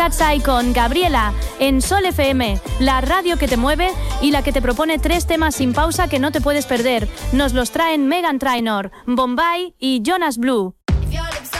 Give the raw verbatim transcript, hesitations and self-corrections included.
Cat's Eye con Gabriela en Sol F M, la radio que te mueve y la que te propone tres temas sin pausa que no te puedes perder. Nos los traen Meghan Trainor, Bombay y Jonas Blue.